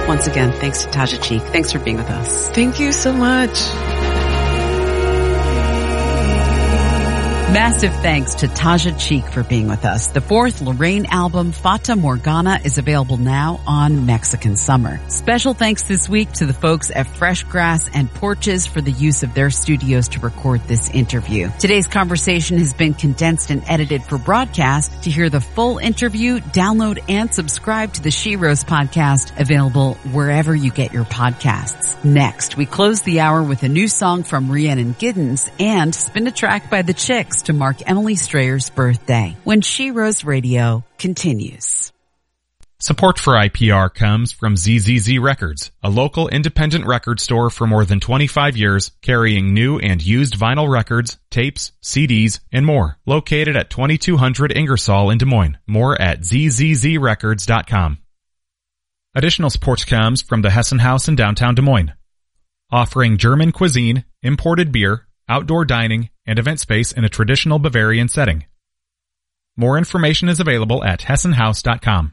Once again, thanks to Taja Cheek. Thanks for being with us. Thank you so much. Massive thanks to Taja Cheek for being with us. The fourth Lorraine album, Fata Morgana, is available now on Mexican Summer. Special thanks this week to the folks at Fresh Grass and Porches for the use of their studios to record this interview. Today's conversation has been condensed and edited for broadcast. To hear the full interview, download and subscribe to the She Rose podcast, available wherever you get your podcasts. Next, we close the hour with a new song from Rhiannon Giddens and spin a track by the Chicks to mark Emily Strayer's birthday. When She Rose Radio continues. Support for IPR comes from ZZZ Records, a local independent record store for more than 25 years, carrying new and used vinyl records, tapes, CDs, and more. Located at 2200 Ingersoll in Des Moines. More at zzzrecords.com. Additional support comes from the Hessen House in downtown Des Moines, offering German cuisine, imported beer, outdoor dining, and event space in a traditional Bavarian setting. More information is available at hessenhouse.com.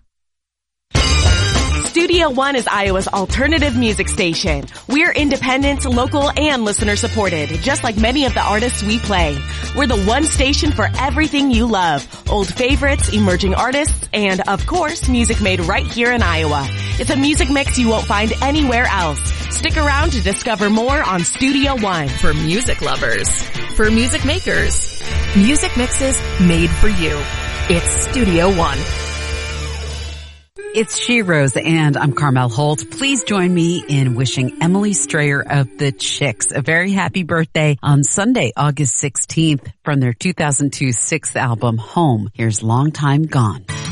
Studio One is Iowa's alternative music station. We're independent, local, and listener supported, just like many of the artists we play. We're the one station for everything you love. Old favorites, emerging artists, and of course, music made right here in Iowa. It's a music mix you won't find anywhere else. Stick around to discover more on Studio One. For music lovers, for music makers, music mixes made for you. It's Studio One. It's She Rose, and I'm Carmel Holt. Please join me in wishing Emily Strayer of the Chicks a very happy birthday on Sunday, August 16th, from their 2002 sixth album, Home. Here's Long Time Gone.